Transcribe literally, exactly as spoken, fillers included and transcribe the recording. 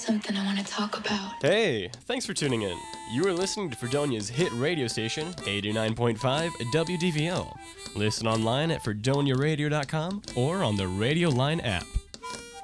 something I want to talk about. Hey, thanks for tuning in. You are listening to Fredonia's hit radio station, eighty-nine point five W D V L. Listen online at fredonia radio dot com or on the Radio Line app.